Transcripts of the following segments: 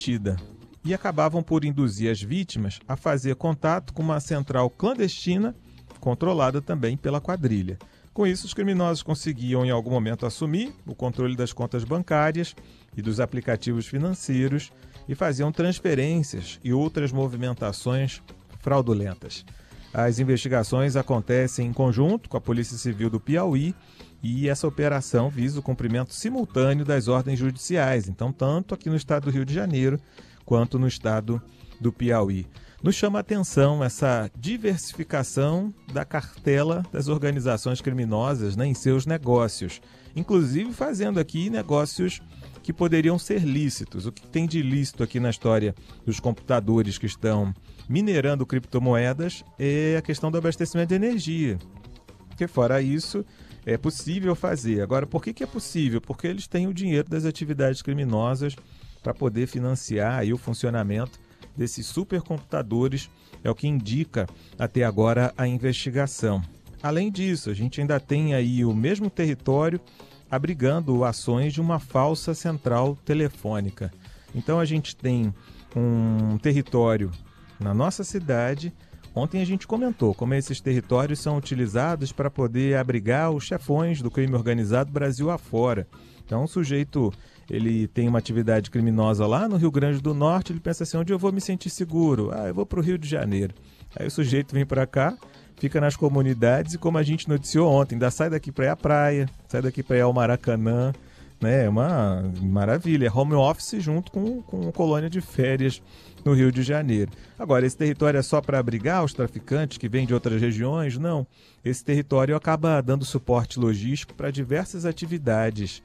e acabavam por induzir as vítimas a fazer contato com uma central clandestina, controlada também pela quadrilha. Com isso, os criminosos conseguiam, em algum momento, assumir o controle das contas bancárias e dos aplicativos financeiros e faziam transferências e outras movimentações fraudulentas. As investigações acontecem em conjunto com a Polícia Civil do Piauí e essa operação visa o cumprimento simultâneo das ordens judiciais, então tanto aqui no estado do Rio de Janeiro quanto no estado do Piauí. Nos chama a atenção essa diversificação da cartela das organizações criminosas, né, em seus negócios, inclusive fazendo aqui negócios que poderiam ser lícitos. O que tem de ilícito aqui na história dos computadores que estão minerando criptomoedas é a questão do abastecimento de energia, porque fora isso é possível fazer. Agora, por que é possível? Porque eles têm o dinheiro das atividades criminosas para poder financiar aí o funcionamento desses supercomputadores, é o que indica até agora a investigação. Além disso, a gente ainda tem aí o mesmo território abrigando ações de uma falsa central telefônica. Então a gente tem um território na nossa cidade. Ontem a gente comentou como esses territórios são utilizados para poder abrigar os chefões do crime organizado Brasil afora. Então o sujeito, ele tem uma atividade criminosa lá no Rio Grande do Norte, ele pensa assim, onde eu vou me sentir seguro? Eu vou para o Rio de Janeiro. Aí o sujeito vem para cá, fica nas comunidades e, como a gente noticiou ontem, ainda sai daqui para ir à praia, sai daqui para ir ao Maracanã, né? É uma maravilha, é home office junto com colônia de férias no Rio de Janeiro. Agora, esse território é só para abrigar os traficantes que vêm de outras regiões? Não. Esse território acaba dando suporte logístico para diversas atividades,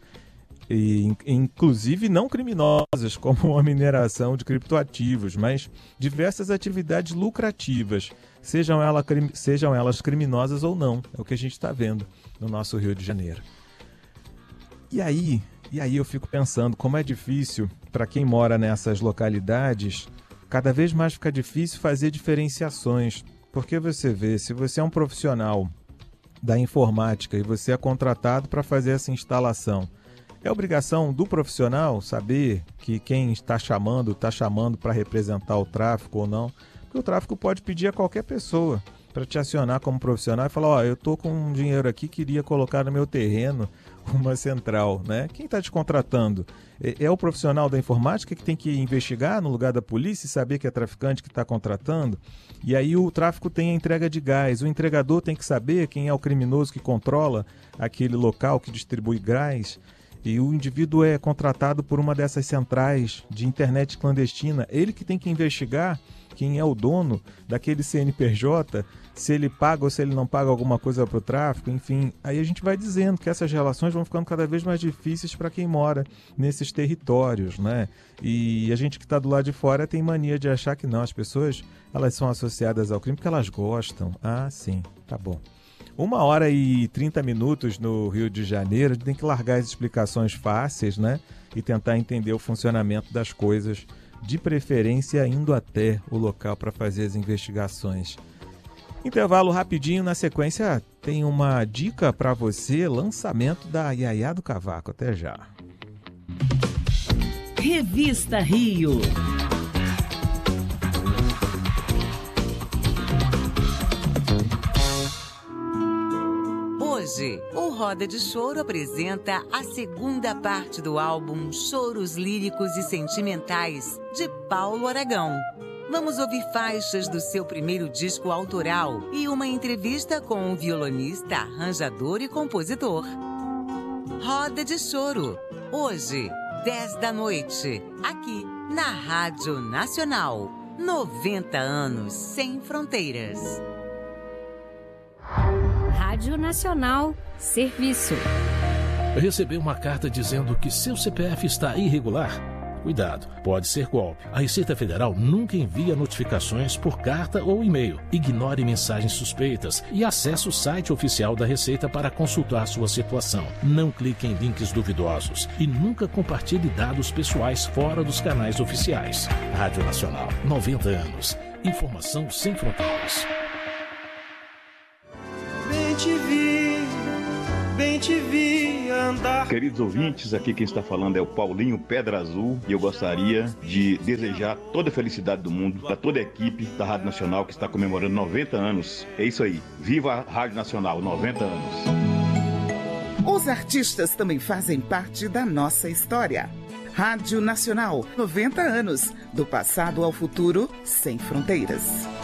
e, inclusive não criminosas, como a mineração de criptoativos, mas diversas atividades lucrativas, sejam elas criminosas ou não. É o que a gente está vendo no nosso Rio de Janeiro. E aí eu fico pensando como é difícil para quem mora nessas localidades, cada vez mais fica difícil fazer diferenciações, porque você vê, se você é um profissional da informática e você é contratado para fazer essa instalação, é obrigação do profissional saber que quem está chamando para representar o tráfico ou não, porque o tráfico pode pedir a qualquer pessoa para te acionar como profissional e falar, eu estou com um dinheiro aqui, queria colocar no meu terreno uma central, né? Quem está te contratando? É o profissional da informática que tem que investigar no lugar da polícia e saber que é traficante que está contratando? E aí o tráfico tem a entrega de gás, o entregador tem que saber quem é o criminoso que controla aquele local que distribui gás. E o indivíduo é contratado por uma dessas centrais de internet clandestina. Ele que tem que investigar quem é o dono daquele CNPJ, se ele paga ou se ele não paga alguma coisa para o tráfico, enfim. Aí a gente vai dizendo que essas relações vão ficando cada vez mais difíceis para quem mora nesses territórios, né? E a gente que está do lado de fora tem mania de achar que não, as pessoas elas são associadas ao crime porque elas gostam. Ah, sim, tá bom. 1h30 no Rio de Janeiro, a gente tem que largar as explicações fáceis, né? E tentar entender o funcionamento das coisas, de preferência indo até o local para fazer as investigações. Intervalo rapidinho, na sequência tem uma dica para você, lançamento da Yaya do Cavaco. Até já. Revista Rio. Hoje, o Roda de Choro apresenta a segunda parte do álbum Choros Líricos e Sentimentais, de Paulo Aragão. Vamos ouvir faixas do seu primeiro disco autoral e uma entrevista com o violonista, arranjador e compositor. Roda de Choro, hoje, 10 da noite, aqui na Rádio Nacional. 90 anos sem fronteiras. Rádio Nacional, serviço. Recebeu uma carta dizendo que seu CPF está irregular? Cuidado, pode ser golpe. A Receita Federal nunca envia notificações por carta ou e-mail. Ignore mensagens suspeitas e acesse o site oficial da Receita para consultar sua situação. Não clique em links duvidosos e nunca compartilhe dados pessoais fora dos canais oficiais. Rádio Nacional, 90 anos. Informação sem fronteiras. Bem te vi andar. Queridos ouvintes, aqui quem está falando é o Paulinho Pedra Azul e eu gostaria de desejar toda a felicidade do mundo para toda a equipe da Rádio Nacional que está comemorando 90 anos. É isso aí, viva a Rádio Nacional, 90 anos. Os artistas também fazem parte da nossa história. Rádio Nacional, 90 anos, do passado ao futuro, sem fronteiras.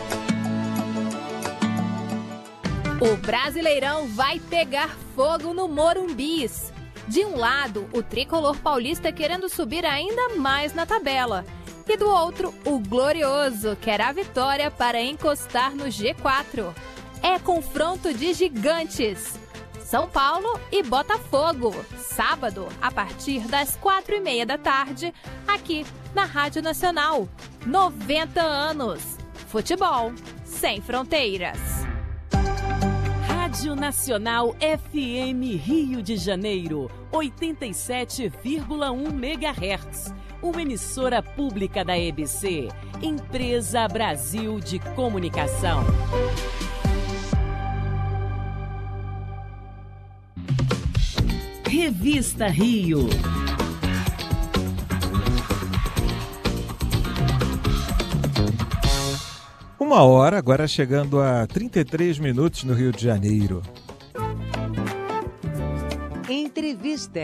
O Brasileirão vai pegar fogo no Morumbis. De um lado, o tricolor paulista querendo subir ainda mais na tabela. E do outro, o Glorioso quer a vitória para encostar no G4. É confronto de gigantes. São Paulo e Botafogo, sábado, a partir das 4h30 da tarde, aqui na Rádio Nacional. 90 anos. Futebol sem fronteiras. Rádio Nacional FM Rio de Janeiro, 87,1 MHz. Uma emissora pública da EBC, Empresa Brasil de Comunicação. Revista Rio. Uma hora, agora chegando a 33 minutos no Rio de Janeiro. Entrevista.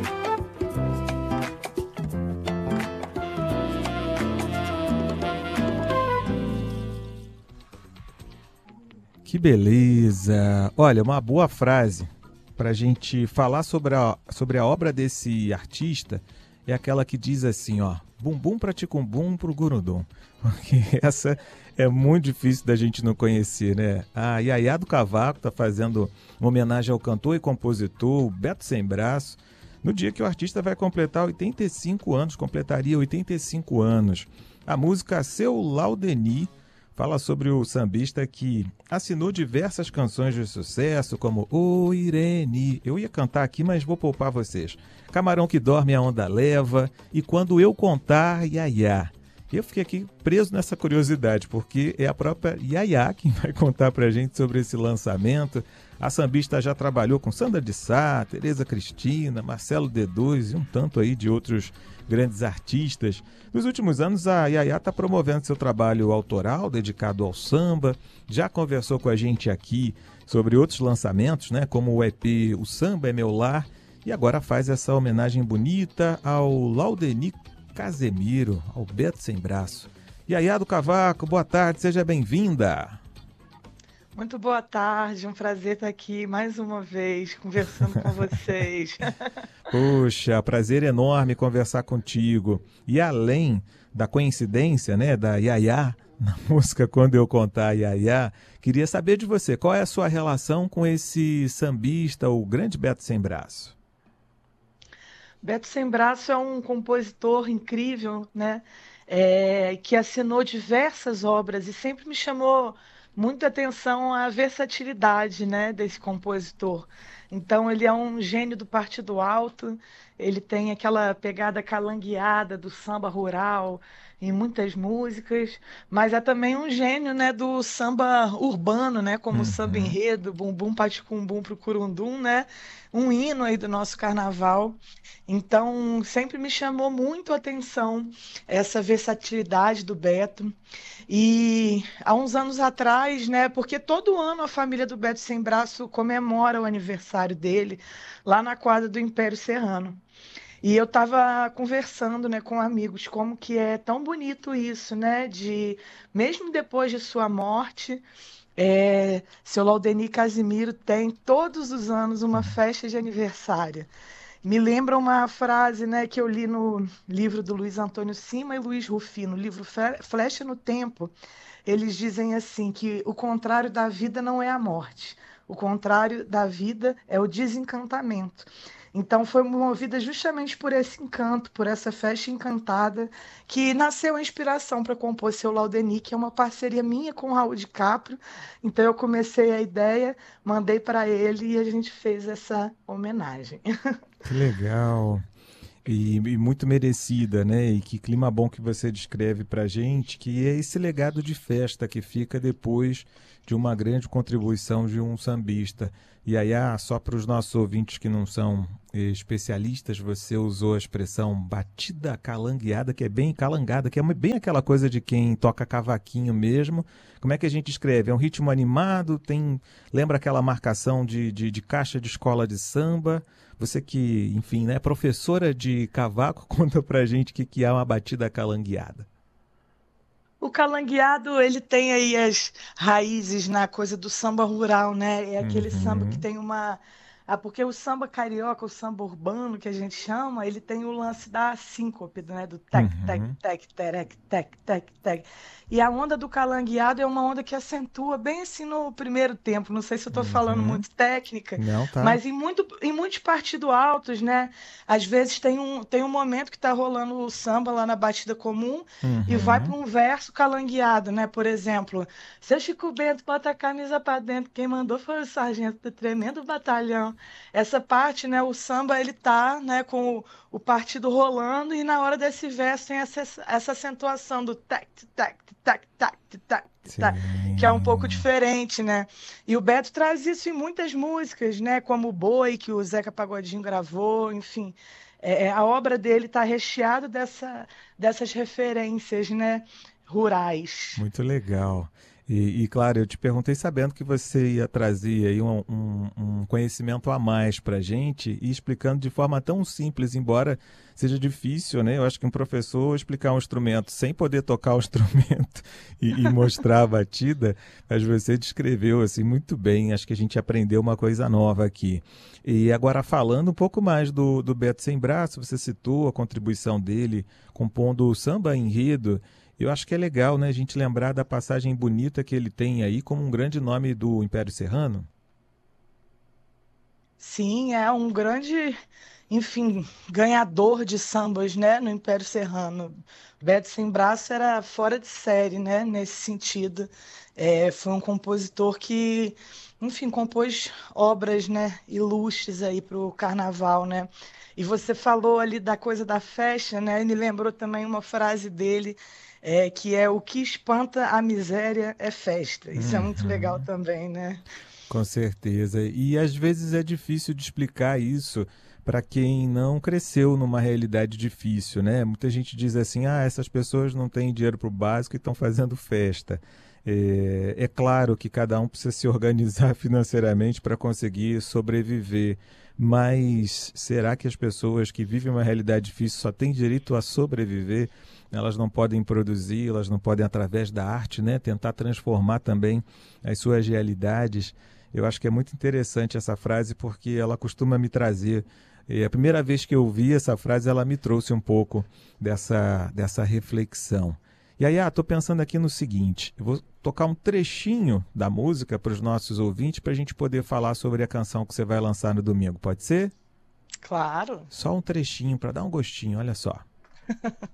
Que beleza! Olha, uma boa frase para a gente falar sobre a obra desse artista é aquela que diz assim, ó, bumbum pra ticumbum pro gurundum. Porque essa é muito difícil da gente não conhecer, né? A Yaya do Cavaco está fazendo uma homenagem ao cantor e compositor Beto Sem Braço, no dia que o artista vai completar 85 anos, completaria 85 anos. A música Seu Laudeni fala sobre o sambista que assinou diversas canções de sucesso, como Ô Irene. Eu ia cantar aqui, mas vou poupar vocês. Camarão que dorme a onda leva e Quando eu contar, Yaya. Eu fiquei aqui preso nessa curiosidade, porque é a própria Yaya quem vai contar pra gente sobre esse lançamento. A sambista já trabalhou com Sandra de Sá, Tereza Cristina, Marcelo D2 e um tanto aí de outros grandes artistas. Nos últimos anos, a Yaya está promovendo seu trabalho autoral, dedicado ao samba. Já conversou com a gente aqui sobre outros lançamentos, né, como o EP O Samba é Meu Lar, e agora faz essa homenagem bonita ao Laudeni Casemiro, ao Beto Sem Braço. Yaya do Cavaco, boa tarde, seja bem-vinda. Muito boa tarde, um prazer estar aqui mais uma vez conversando com vocês. Poxa, prazer enorme conversar contigo. E além da coincidência, né, da Yaya na música Quando Eu Contar Yaya, queria saber de você, qual é a sua relação com esse sambista, o grande Beto Sem Braço? Beto Sem Braço é um compositor incrível, né, que assinou diversas obras e sempre me chamou muita atenção à versatilidade, né, desse compositor. Então, ele é um gênio do partido alto, ele tem aquela pegada calangueada do samba rural em muitas músicas, mas é também um gênio, né, do samba urbano, né, como o samba enredo, bumbum paticumbum pro curundum, né, um hino aí do nosso carnaval. Então, sempre me chamou muito a atenção essa versatilidade do Beto. E há uns anos atrás, né, porque todo ano a família do Beto Sem Braço comemora o aniversário dele lá na quadra do Império Serrano. E eu estava conversando, né, com amigos como que é tão bonito isso, né, de mesmo depois de sua morte, seu Laudeni Casemiro tem todos os anos uma festa de aniversário. Me lembra uma frase, né, que eu li no livro do Luiz Antônio Cima e Luiz Rufino, no livro Flecha no Tempo. Eles dizem assim, que o contrário da vida não é a morte, o contrário da vida é o desencantamento. Então foi movida justamente por esse encanto, por essa festa encantada, que nasceu a inspiração para compor Seu Laudeni, que é uma parceria minha com o Raul de Caprio. Então eu comecei a ideia, mandei para ele e a gente fez essa homenagem. Que legal. E muito merecida, né? E que clima bom que você descreve pra gente, que é esse legado de festa que fica depois de uma grande contribuição de um sambista. E aí, só para os nossos ouvintes que não são especialistas, você usou a expressão batida calangueada, que é bem calangada, que é bem aquela coisa de quem toca cavaquinho mesmo. Como é que a gente escreve? É um ritmo animado, lembra aquela marcação de caixa de escola de samba? Você que, enfim, né, professora de cavaco, conta pra gente o que é uma batida calangueada. O calangueado, ele tem aí as raízes na coisa do samba rural, né? É aquele samba que tem uma... porque o samba carioca, o samba urbano, que a gente chama, ele tem o lance da síncope, né? Do tec, tec, tec, terec, tec, tec, tec. E a onda do calangueado é uma onda que acentua bem assim no primeiro tempo. Não sei se eu estou falando muito técnica, não, tá. Mas em muitos partidos altos, né? Às vezes tem um momento que está rolando o samba lá na batida comum e vai para um verso calangueado, né? Por exemplo, seu Chico Bento bota a camisa para dentro, quem mandou foi o sargento do tremendo batalhão. Essa parte, né? O samba ele tá, né? Com o partido rolando e na hora desse verso tem essa acentuação do tac, tac, tac, tac, tac, tac, que é um pouco diferente, né? E o Beto traz isso em muitas músicas, né? Como o Boi, que o Zeca Pagodinho gravou, enfim. A obra dele está recheada dessas referências, né? Rurais. Muito legal. E claro, eu te perguntei sabendo que você ia trazer aí um conhecimento a mais para a gente e explicando de forma tão simples, embora seja difícil, né? Eu acho que um professor explicar um instrumento sem poder tocar o instrumento e mostrar a batida, mas você descreveu assim muito bem, acho que a gente aprendeu uma coisa nova aqui. E agora falando um pouco mais do Beto Sem Braço, você citou a contribuição dele compondo o samba enredo. Eu acho que é legal, né, a gente lembrar da passagem bonita que ele tem aí como um grande nome do Império Serrano. Sim, é um grande, enfim, ganhador de sambas, né, no Império Serrano. Beto Sem Braço era fora de série, né, nesse sentido. Foi um compositor que, enfim, compôs obras, né, ilustres aí para o carnaval, né. E você falou ali da coisa da festa, né, e me lembrou também uma frase dele, que é o que espanta a miséria é festa. Isso é muito legal também, né? Com certeza. E às vezes é difícil de explicar isso para quem não cresceu numa realidade difícil, né? Muita gente diz assim, essas pessoas não têm dinheiro para o básico e estão fazendo festa. É claro que cada um precisa se organizar financeiramente para conseguir sobreviver, mas será que as pessoas que vivem uma realidade difícil só têm direito a sobreviver? Elas não podem produzir, elas não podem, através da arte, né, tentar transformar também as suas realidades. Eu acho que é muito interessante essa frase porque ela costuma me trazer. A primeira vez que eu ouvi essa frase, ela me trouxe um pouco dessa reflexão. E aí, estou pensando aqui no seguinte, eu vou tocar um trechinho da música para os nossos ouvintes para a gente poder falar sobre a canção que você vai lançar no domingo, pode ser? Claro. Só um trechinho para dar um gostinho, olha só.